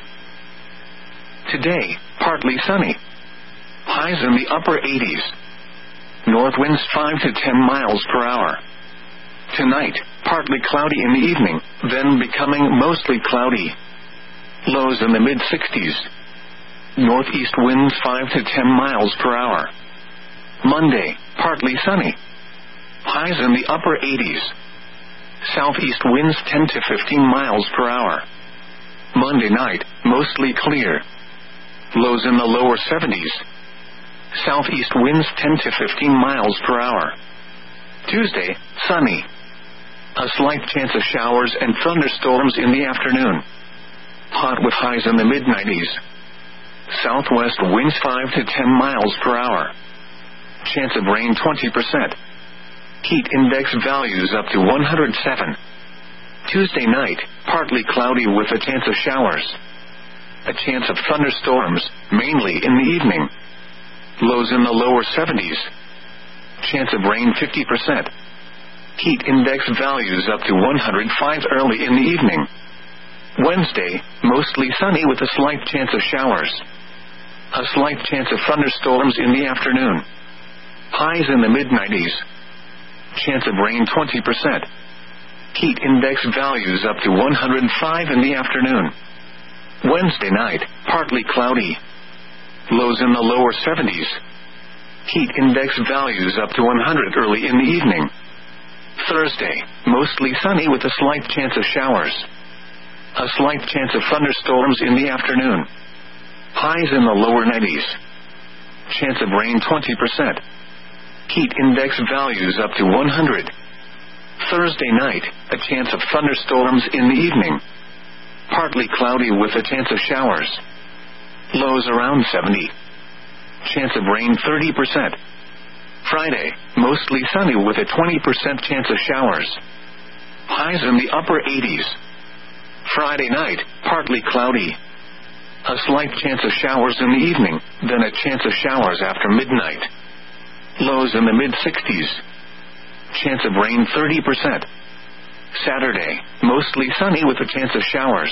Today, partly sunny. Highs in the upper eighties. North winds five to ten miles per hour. Tonight, partly cloudy in the evening, then becoming mostly cloudy. Lows in the mid-sixties. Northeast winds five to ten miles per hour. Monday, partly sunny. Highs in the upper eighties. Southeast winds ten to fifteen miles per hour. Monday night, mostly clear. Lows in the lower seventies. Southeast winds ten to fifteen miles per hour. Tuesday, sunny. A slight chance of showers and thunderstorms in the afternoon. Hot with highs in the mid-nineties. Southwest winds five to ten miles per hour. Chance of rain twenty percent. Heat index values up to one hundred seven. Tuesday night, partly cloudy with a chance of showers. A chance of thunderstorms, mainly in the evening. Lows in the lower seventies. Chance of rain fifty percent. Heat index values up to one hundred five early in the evening. Wednesday, mostly sunny with a slight chance of showers. A slight chance of thunderstorms in the afternoon. Highs in the mid-nineties. Chance of rain twenty percent. Heat index values up to one hundred five in the afternoon. Wednesday night, partly cloudy. Lows in the lower seventies. Heat index values up to one hundred early in the evening. Thursday, mostly sunny with a slight chance of showers. A slight chance of thunderstorms in the afternoon. Highs in the lower nineties. Chance of rain twenty percent. Heat index values up to one hundred. Thursday night, a chance of thunderstorms in the evening. Partly cloudy with a chance of showers. Lows around seventy. Chance of rain thirty percent. Friday, mostly sunny with a twenty percent chance of showers. Highs in the upper eighties. Friday night, partly cloudy. A slight chance of showers in the evening, then a chance of showers after midnight. Lows in the mid-sixties. Chance of rain thirty percent. Saturday, mostly sunny with a chance of showers.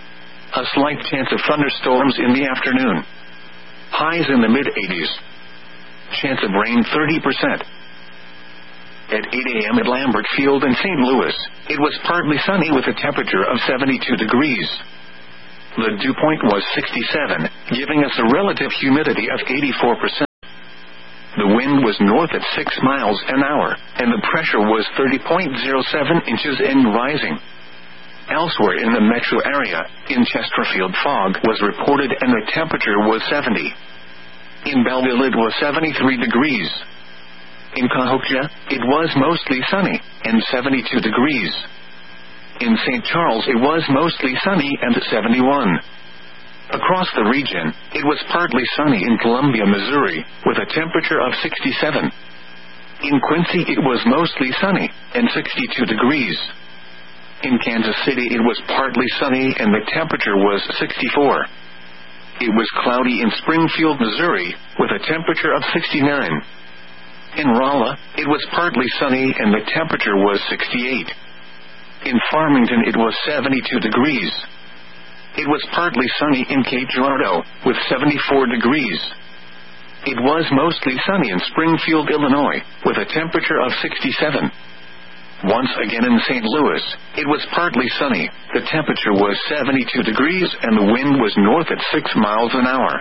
A slight chance of thunderstorms in the afternoon. Highs in the mid-eighties. Chance of rain thirty percent. At eight a.m. at Lambert Field in Saint Louis, it was partly sunny with a temperature of seventy-two degrees. The dew point was sixty-seven, giving us a relative humidity of eighty-four percent. The wind was north at six miles an hour, and the pressure was thirty point zero seven inches and rising. Elsewhere in the metro area, in Chesterfield fog was reported and the temperature was seventy. In Belleville it was seventy-three degrees. In Cahokia, it was mostly sunny, and seventy-two degrees. In Saint Charles it was mostly sunny and seventy-one. Across the region, it was partly sunny in Columbia, Missouri, with a temperature of sixty-seven. In Quincy it was mostly sunny, and sixty-two degrees. In Kansas City it was partly sunny and the temperature was sixty-four. It was cloudy in Springfield, Missouri, with a temperature of sixty-nine. In Rolla, it was partly sunny and the temperature was sixty-eight. In Farmington it was seventy-two degrees. It was partly sunny in Cape Girardeau, with seventy-four degrees. It was mostly sunny in Springfield, Illinois, with a temperature of sixty-seven. Once again in Saint Louis, it was partly sunny, the temperature was seventy-two degrees and the wind was north at six miles an hour.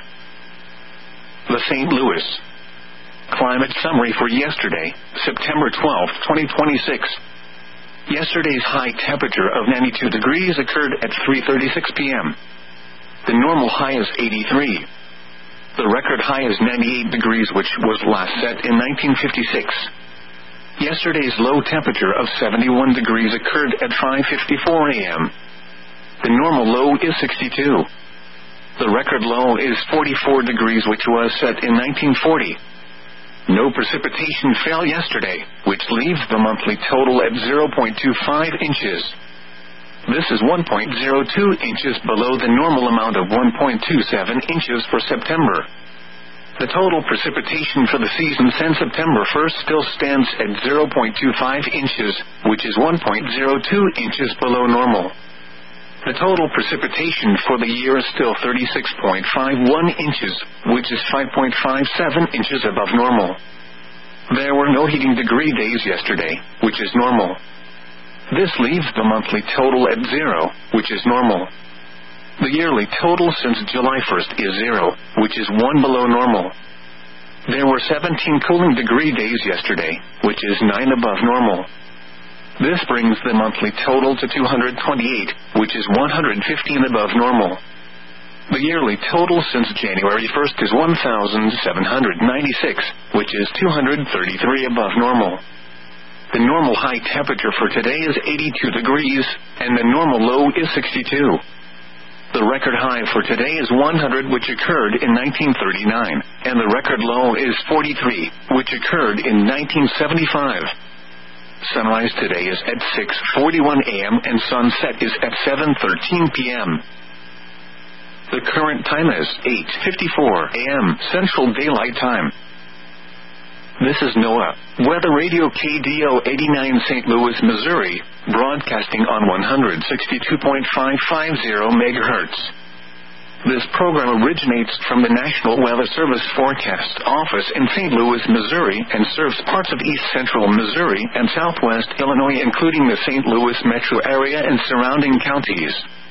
The Saint Louis Climate Summary for yesterday, September twelfth, twenty twenty-six. Yesterday's high temperature of ninety-two degrees occurred at three thirty-six p.m. The normal high is eighty-three. The record high is ninety-eight degrees, which was last set in nineteen fifty-six. Yesterday's low temperature of seventy-one degrees occurred at five fifty-four a.m. The normal low is sixty-two. The record low is forty-four degrees, which was set in nineteen forty. No precipitation fell yesterday, which leaves the monthly total at zero point two five inches. This is one point zero two inches below the normal amount of one point two seven inches for September. The total precipitation for the season since September first still stands at zero point two five inches, which is one point zero two inches below normal. The total precipitation for the year is still thirty-six point five one inches, which is five point five seven inches above normal. There were no heating degree days yesterday, which is normal. This leaves the monthly total at zero, which is normal. The yearly total since July first is zero, which is one below normal. There were seventeen cooling degree days yesterday, which is nine above normal. This brings the monthly total to two hundred twenty-eight, which is one hundred fifteen above normal. The yearly total since January first is one thousand seven hundred ninety-six, which is two hundred thirty-three above normal. The normal high temperature for today is eighty-two degrees, and the normal low is sixty-two. The record high for today is one hundred, which occurred in nineteen thirty-nine, and the record low is forty-three, which occurred in nineteen seventy-five. Sunrise today is at six forty-one a.m. and sunset is at seven thirteen p.m. The current time is eight fifty-four a.m. Central Daylight Time. This is NOAA Weather Radio K D O eighty-nine Saint Louis, Missouri, broadcasting on one sixty-two point five five zero megahertz. This program originates from the National Weather Service Forecast Office in Saint Louis, Missouri, and serves parts of east central Missouri and southwest Illinois, including the Saint Louis metro area and surrounding counties.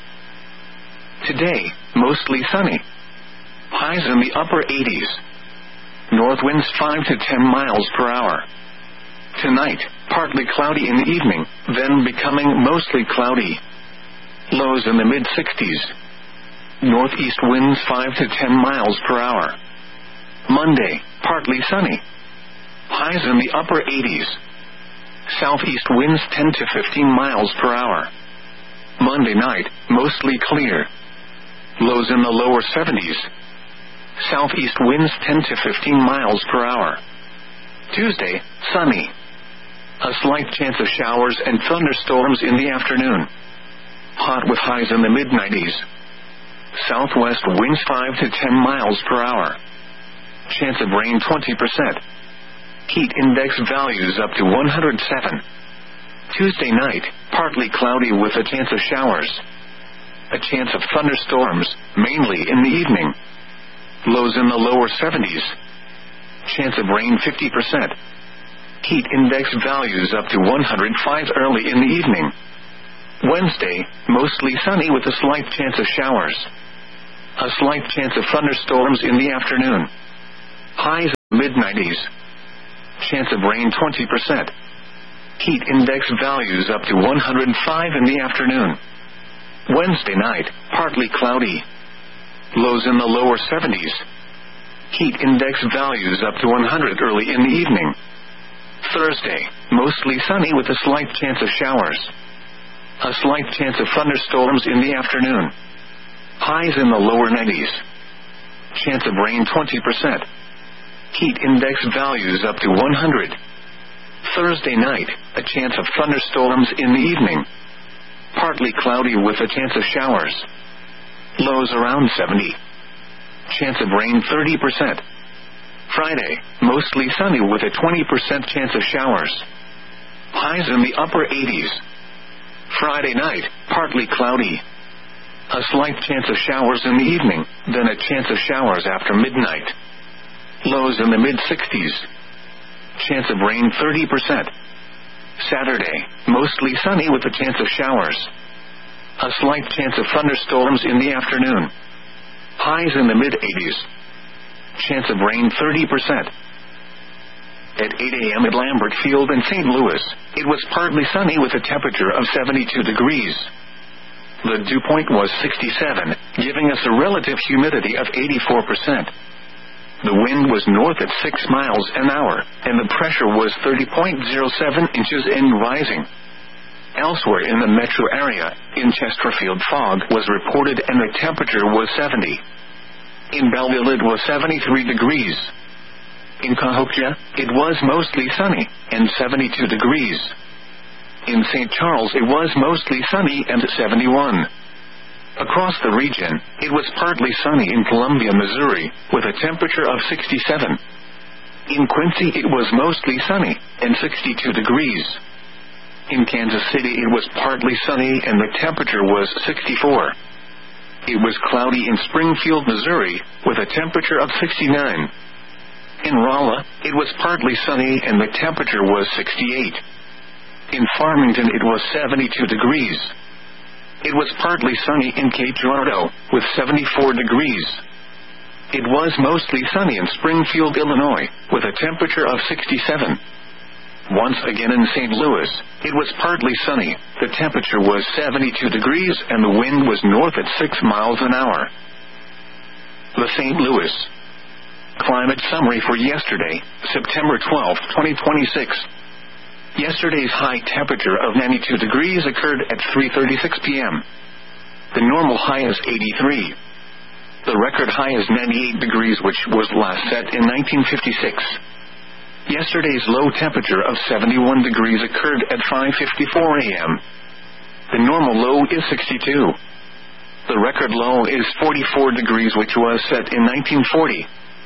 Today, mostly sunny. Highs in the upper eighties. North winds five to ten miles per hour. Tonight, partly cloudy in the evening, then becoming mostly cloudy. Lows in the mid-sixties. Northeast winds five to ten miles per hour. Monday, partly sunny. Highs in the upper eighties. Southeast winds ten to fifteen miles per hour. Monday night, mostly clear. Lows in the lower seventies. Southeast winds ten to fifteen miles per hour. Tuesday, sunny. A slight chance of showers and thunderstorms in the afternoon. Hot with highs in the mid-nineties. Southwest winds five to ten miles per hour. Chance of rain twenty percent. Heat index values up to one hundred seven. Tuesday night, partly cloudy with a chance of showers. A chance of thunderstorms, mainly in the evening. Lows in the lower seventies. Chance of rain fifty percent. Heat index values up to one hundred five early in the evening. Wednesday, mostly sunny with a slight chance of showers. A slight chance of thunderstorms in the afternoon. Highs mid nineties. Chance of rain twenty percent. Heat index values up to one hundred five in the afternoon. Wednesday night, partly cloudy. Lows in the lower seventies. Heat index values up to one hundred early in the evening. Thursday, mostly sunny with a slight chance of showers. A slight chance of thunderstorms in the afternoon. Highs in the lower nineties. Chance of rain twenty percent. Heat index values up to one hundred. Thursday night, a chance of thunderstorms in the evening. Partly cloudy with a chance of showers. Lows around seventy. Chance of rain thirty percent. Friday, mostly sunny with a twenty percent chance of showers. Highs in the upper eighties. Friday night, partly cloudy. A slight chance of showers in the evening, then a chance of showers after midnight. Lows in the mid-sixties. Chance of rain thirty percent. Saturday, mostly sunny with a chance of showers. A slight chance of thunderstorms in the afternoon. Highs in the mid-eighties. Chance of rain thirty percent. At eight a.m. at Lambert Field in Saint Louis, it was partly sunny with a temperature of seventy-two degrees. The dew point was sixty-seven, giving us a relative humidity of eighty-four percent. The wind was north at six miles an hour, and the pressure was thirty point zero seven inches and rising. Elsewhere in the metro area, in Chesterfield fog was reported and the temperature was seventy. In Belleville it was seventy-three degrees. In Cahokia, it was mostly sunny, and seventy-two degrees. In Saint Charles it was mostly sunny and seventy-one. Across the region, it was partly sunny in Columbia, Missouri, with a temperature of sixty-seven. In Quincy it was mostly sunny, and sixty-two degrees. In Kansas City it was partly sunny and the temperature was sixty-four. It was cloudy in Springfield, Missouri, with a temperature of sixty-nine. In Rolla, it was partly sunny and the temperature was sixty-eight. In Farmington it was seventy-two degrees. It was partly sunny in Cape Girardeau, with seventy-four degrees. It was mostly sunny in Springfield, Illinois, with a temperature of sixty-seven. Once again in Saint Louis, it was partly sunny, the temperature was seventy-two degrees and the wind was north at six miles an hour. The Saint Louis Climate Summary for yesterday, September twelfth, twenty twenty-six. Yesterday's high temperature of ninety-two degrees occurred at three thirty-six p.m. The normal high is eighty-three. The record high is ninety-eight degrees, which was last set in nineteen fifty-six. Yesterday's low temperature of seventy-one degrees occurred at five fifty-four a.m. The normal low is sixty-two. The record low is forty-four degrees, which was set in nineteen forty.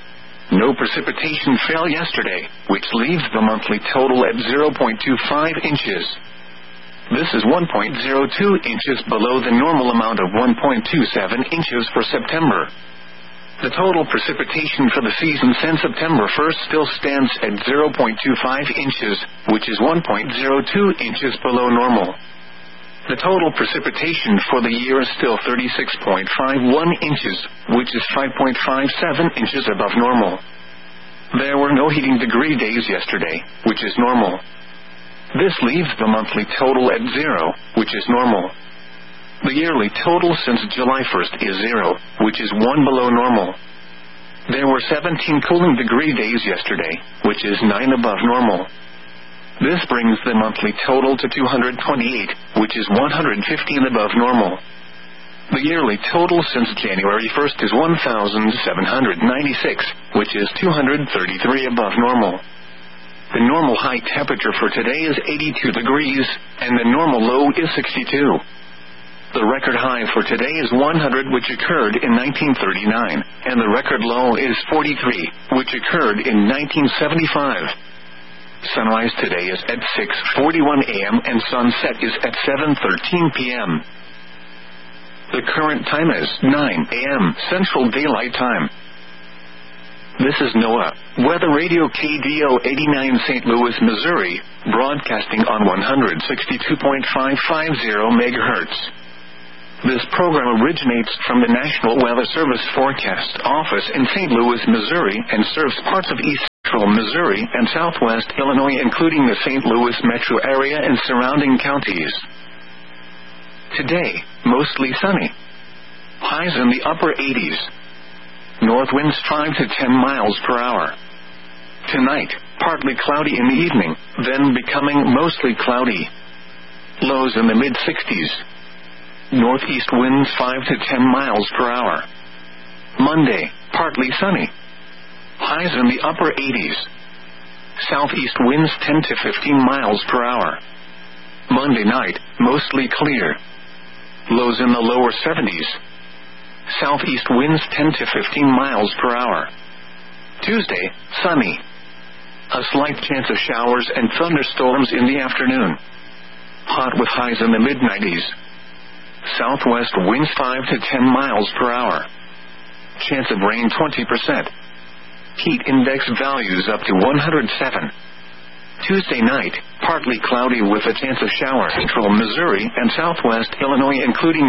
No precipitation fell yesterday, which leaves the monthly total at zero point two five inches. This is one point zero two inches below the normal amount of one point two seven inches for September. The total precipitation for the season since September first still stands at zero point two five inches, which is one point zero two inches below normal. The total precipitation for the year is still thirty-six point five one inches, which is five point five seven inches above normal. There were no heating degree days yesterday, which is normal. This leaves the monthly total at zero, which is normal. The yearly total since July first is zero, which is one below normal. There were seventeen cooling degree days yesterday, which is nine above normal. This brings the monthly total to two hundred twenty-eight, which is one hundred fifteen above normal. The yearly total since January first is one thousand seven hundred ninety-six, which is two hundred thirty-three above normal. The normal high temperature for today is eighty-two degrees, and the normal low is sixty-two. The record high for today is one hundred, which occurred in nineteen thirty-nine, and the record low is forty-three, which occurred in nineteen seventy-five. Sunrise today is at six forty-one a.m. and sunset is at seven thirteen p.m. The current time is nine a.m. Central Daylight Time. This is NOAA Weather Radio K D O eighty-nine Saint Louis, Missouri, broadcasting on one sixty-two point five five zero megahertz. This program originates from the National Weather Service Forecast Office in Saint Louis, Missouri, and serves parts of East Central Missouri and Southwest Illinois, including the Saint Louis metro area and surrounding counties. Today, mostly sunny. Highs in the upper eighties. North winds five to ten miles per hour. Tonight, partly cloudy in the evening, then becoming mostly cloudy. Lows in the mid-sixties. Northeast winds five to ten miles per hour. Monday, partly sunny. Highs in the upper eighties. Southeast winds ten to fifteen miles per hour. Monday night, mostly clear. Lows in the lower seventies. Southeast winds ten to fifteen miles per hour. Tuesday, sunny. A slight chance of showers and thunderstorms in the afternoon. Hot with highs in the mid-nineties. Southwest winds five to ten miles per hour. Chance of rain twenty percent. Heat index values up to one hundred seven. Tuesday night, partly cloudy with a chance of showers. Central Missouri and Southwest Illinois, including